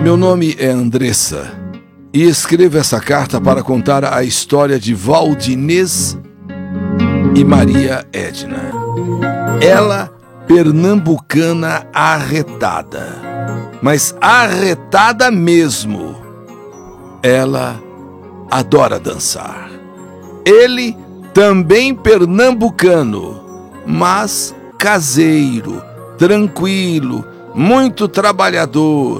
Meu nome é Andressa e escrevo essa carta para contar a história de Valdinez e Maria Edna. Ela, pernambucana arretada, mas arretada mesmo. Ela adora dançar. Ele, também pernambucano, mas caseiro, tranquilo, muito trabalhador,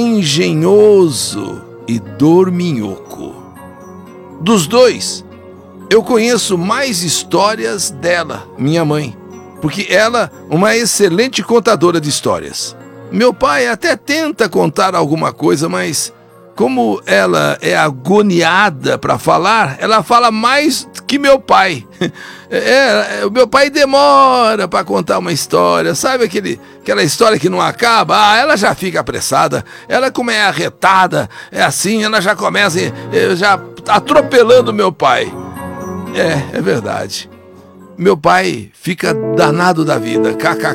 engenhoso e dorminhoco. Dos dois, eu conheço mais histórias dela, minha mãe, porque ela é uma excelente contadora de histórias. Meu pai até tenta contar alguma coisa, mas como ela é agoniada para falar, ela fala mais que meu pai. O meu pai demora para contar uma história, sabe aquela história que não acaba? Ela já fica apressada. Ela, como é arretada, é assim, ela já começa já atropelando meu pai. É verdade. Meu pai fica danado da vida,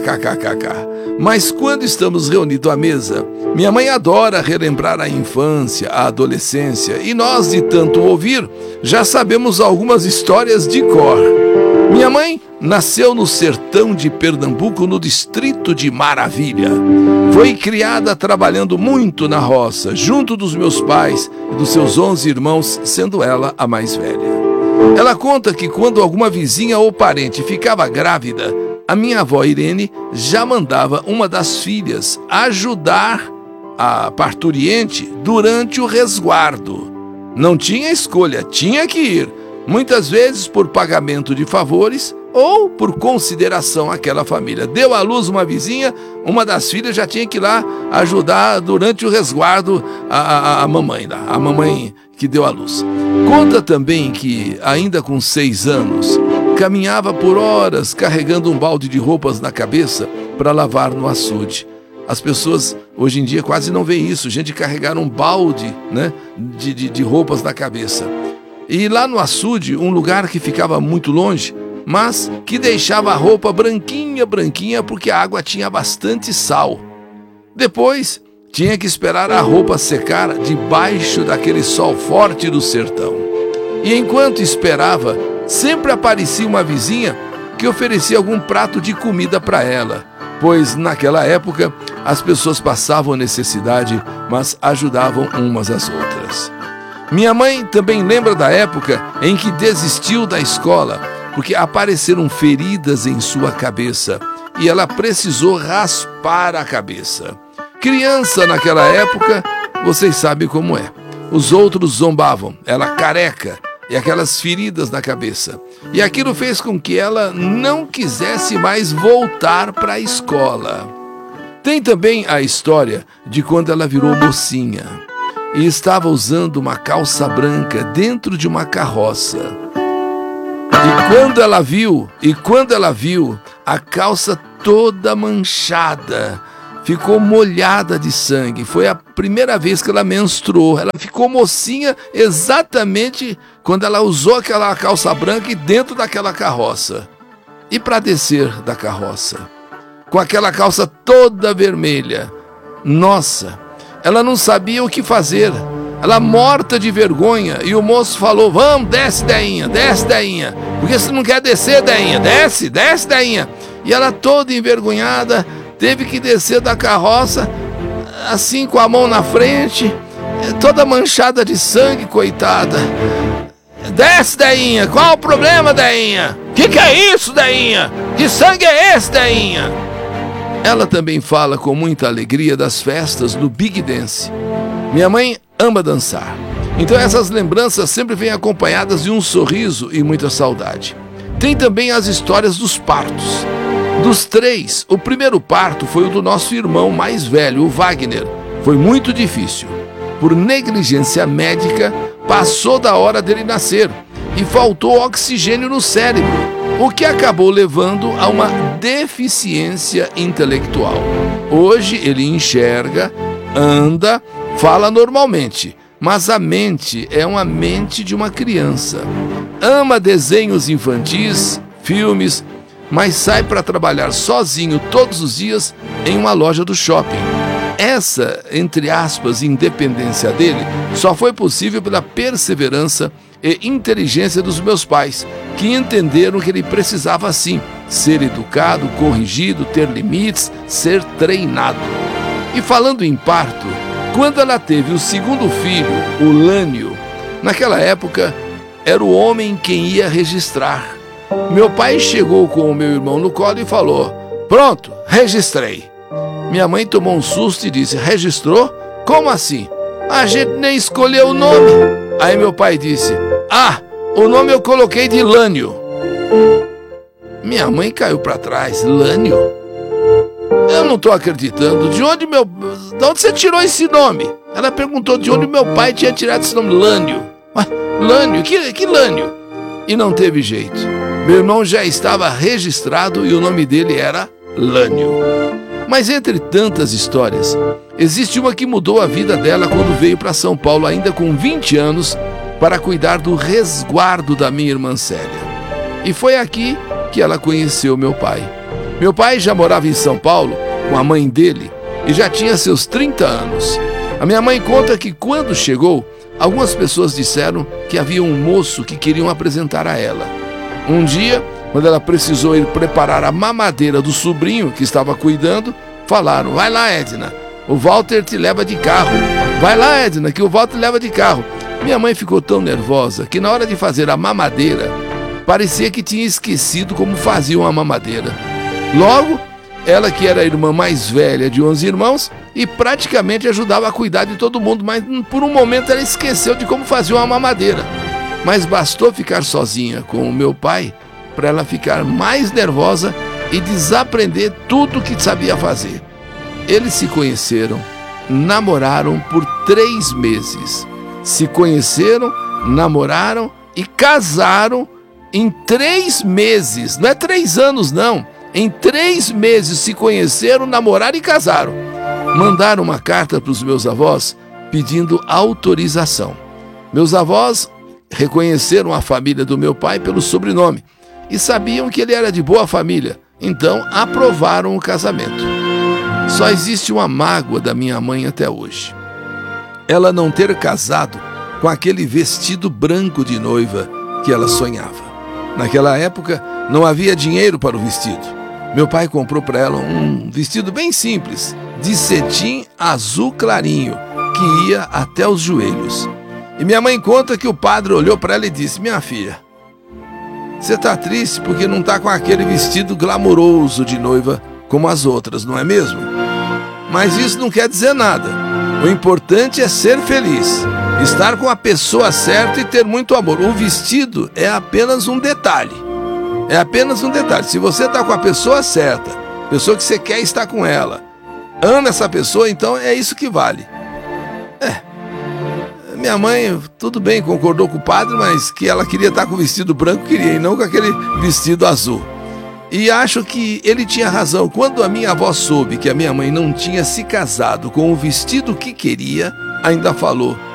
kkkkkk. Mas quando estamos reunidos à mesa, minha mãe adora relembrar a infância, a adolescência, e nós, de tanto ouvir, já sabemos algumas histórias de cor. Minha mãe nasceu no sertão de Pernambuco, no distrito de Maravilha. Foi criada trabalhando muito na roça, junto dos meus pais e dos seus 11 irmãos, sendo ela a mais velha. Ela conta que quando alguma vizinha ou parente ficava grávida, a minha avó Irene já mandava uma das filhas ajudar a parturiente durante o resguardo. Não tinha escolha, tinha que ir, muitas vezes por pagamento de favores ou por consideração àquela família. Deu à luz uma vizinha, uma das filhas já tinha que ir lá ajudar durante o resguardo a mamãe lá, a mamãe que deu à luz. Conta também que, ainda com 6 anos, caminhava por horas carregando um balde de roupas na cabeça para lavar no açude. As pessoas hoje em dia quase não veem isso, gente carregar um balde, né, de roupas na cabeça. E lá no açude, um lugar que ficava muito longe, mas que deixava a roupa branquinha, porque a água tinha bastante sal. Depois, tinha que esperar a roupa secar debaixo daquele sol forte do sertão. E enquanto esperava, sempre aparecia uma vizinha que oferecia algum prato de comida para ela, pois naquela época as pessoas passavam necessidade, mas ajudavam umas às outras. Minha mãe também lembra da época em que desistiu da escola, porque apareceram feridas em sua cabeça e ela precisou raspar a cabeça. Criança naquela época, vocês sabem como é. Os outros zombavam, ela careca e aquelas feridas na cabeça. E aquilo fez com que ela não quisesse mais voltar para a escola. Tem também a história de quando ela virou mocinha e estava usando uma calça branca dentro de uma carroça. E quando ela viu a calça toda manchada, ficou molhada de sangue. Foi a primeira vez que ela menstruou. Ela ficou mocinha exatamente quando ela usou aquela calça branca e dentro daquela carroça. E para descer da carroça, com aquela calça toda vermelha, nossa, ela não sabia o que fazer. Ela morta de vergonha. E o moço falou: vamos, desce, Deinha, porque você não quer descer, Deinha, desce, Deinha. E ela toda envergonhada teve que descer da carroça, assim com a mão na frente, toda manchada de sangue, coitada. Desce, Deinha, qual o problema, Deinha? Que é isso, Deinha? Que sangue é esse, Deinha? Ela também fala com muita alegria das festas do Big Dance. Minha mãe ama dançar, então essas lembranças sempre vêm acompanhadas de um sorriso e muita saudade. Tem também as histórias dos partos. Dos 3, o primeiro parto foi o do nosso irmão mais velho, o Wagner. Foi muito difícil. Por negligência médica, passou da hora dele nascer e faltou oxigênio no cérebro, o que acabou levando a uma deficiência intelectual. Hoje ele enxerga, anda, fala normalmente, mas a mente é uma mente de uma criança. Ama desenhos infantis, filmes, mas sai para trabalhar sozinho todos os dias em uma loja do shopping. Essa, entre aspas, independência dele só foi possível pela perseverança e inteligência dos meus pais, que entenderam que ele precisava sim ser educado, corrigido, ter limites, ser treinado. E falando em parto, quando ela teve o segundo filho, o Lânio, naquela época era o homem quem ia registrar. Meu pai chegou com o meu irmão no colo e falou: "Pronto, registrei." Minha mãe tomou um susto e disse: "Registrou? Como assim? A gente nem escolheu o nome." Aí meu pai disse: "Ah, o nome eu coloquei de Lânio." Minha mãe caiu para trás. Lânio? Eu não estou acreditando. De onde você tirou esse nome? Ela perguntou de onde meu pai tinha tirado esse nome. Lânio. Mas, Lânio? Que Lânio? E não teve jeito. Meu irmão já estava registrado e o nome dele era Lânio. Mas entre tantas histórias, existe uma que mudou a vida dela quando veio para São Paulo, ainda com 20 anos, para cuidar do resguardo da minha irmã Célia. E foi aqui que ela conheceu meu pai. Meu pai já morava em São Paulo com a mãe dele e já tinha seus 30 anos. A minha mãe conta que quando chegou, algumas pessoas disseram que havia um moço que queriam apresentar a ela. Um dia, quando ela precisou ir preparar a mamadeira do sobrinho que estava cuidando, falaram: "Vai lá, Edna, o Walter te leva de carro. Vai lá, Edna, que o Walter leva de carro." Minha mãe ficou tão nervosa que na hora de fazer a mamadeira, parecia que tinha esquecido como faziam a mamadeira. Logo, ela que era a irmã mais velha de 11 irmãos e praticamente ajudava a cuidar de todo mundo, mas por um momento ela esqueceu de como faziam a mamadeira. Mas bastou ficar sozinha com o meu pai para ela ficar mais nervosa e desaprender tudo o que sabia fazer. Eles se conheceram, namoraram por 3 meses. Se conheceram, namoraram e casaram em 3 meses. Não é 3 anos, não. Em 3 meses se conheceram, namoraram e casaram. Mandaram uma carta para os meus avós pedindo autorização. Meus avós reconheceram a família do meu pai pelo sobrenome e sabiam que ele era de boa família, então aprovaram o casamento. Só existe uma mágoa da minha mãe até hoje: ela não ter casado com aquele vestido branco de noiva que ela sonhava. Naquela época não havia dinheiro para o vestido. Meu pai comprou para ela um vestido bem simples, de cetim azul clarinho, que ia até os joelhos. E minha mãe conta que o padre olhou para ela e disse: "Minha filha, você está triste porque não está com aquele vestido glamouroso de noiva como as outras, não é mesmo? Mas isso não quer dizer nada. O importante é ser feliz, estar com a pessoa certa e ter muito amor. O vestido é apenas um detalhe. É apenas um detalhe. Se você está com a pessoa certa, pessoa que você quer estar com ela, ama essa pessoa, então é isso que vale." Minha mãe, tudo bem, concordou com o padre, mas que ela queria estar com o vestido branco, queria, e não com aquele vestido azul. E acho que ele tinha razão. Quando a minha avó soube que a minha mãe não tinha se casado com o vestido que queria, ainda falou: